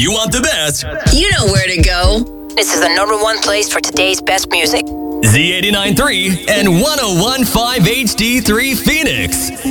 you want the best, you know where to go. This is the #1 place for today's best music. Z89.3 and 101.5 HD3 Phoenix.